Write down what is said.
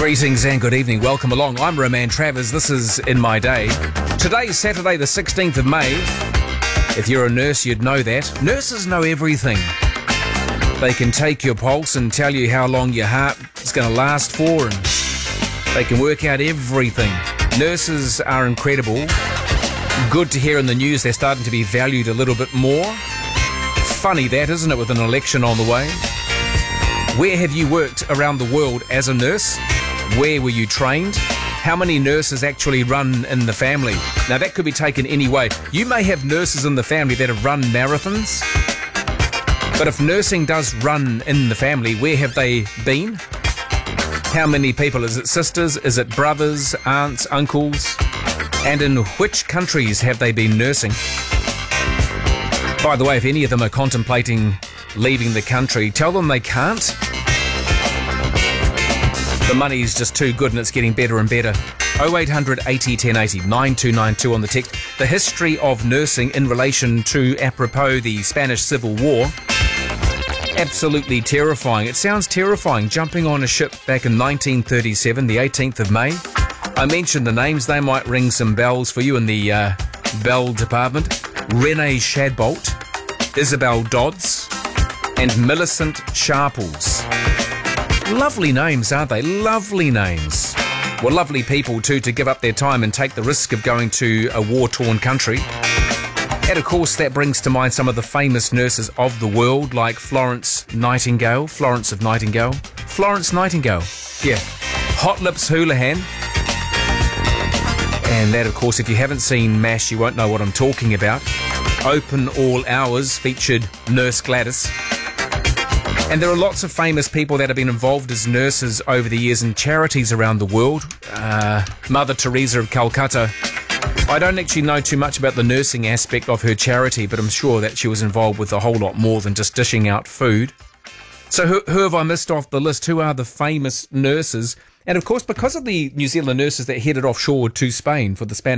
Greetings and good evening. Welcome along. I'm Roman Travers. This is In My Day. Today's Saturday, the 16th of May. If you're a nurse, you'd know that. Nurses know everything. They can take your pulse and tell you how long your heart is going to last for, and they can work out everything. Nurses are incredible. Good to hear in the news they're starting to be valued a little bit more. Funny that, isn't it, with an election on the way? Where have you worked around the world as a nurse? Where were you trained? How many nurses actually run in the family? Now, that could be taken any way. You may have nurses in the family that have run marathons, but if nursing does run in the family, where have they been? How many people? Is it sisters? Is it brothers, aunts, uncles? And in which countries have they been nursing? By the way, if any of them are contemplating leaving the country, tell them they can't. The money's just too good and it's getting better and better. 0800 80 1080 9292 on the text. The history of nursing in relation to, apropos, the Spanish Civil War. Absolutely terrifying. It sounds terrifying, jumping on a ship back in 1937, the 18th of May. I mentioned the names. They might ring some bells for you in the bell department. Renee Shadbolt, Isabel Dodds, and Millicent Sharples. Lovely names, aren't they? Lovely names. Well, lovely people too, to give up their time and take the risk of going to a war-torn country. And of course, that brings to mind some of the famous nurses of the world, like Florence Nightingale. Florence Nightingale. Yeah. Hot Lips Houlihan. And that, of course, if you haven't seen MASH, you won't know what I'm talking about. Open All Hours featured Nurse Gladys. And there are lots of famous people that have been involved as nurses over the years in charities around the world. Mother Teresa of Calcutta. I don't actually know too much about the nursing aspect of her charity, but I'm sure that she was involved with a whole lot more than just dishing out food. So who have I missed off the list? Who are the famous nurses? And of course, because of the New Zealand nurses that headed offshore to Spain for the Spanish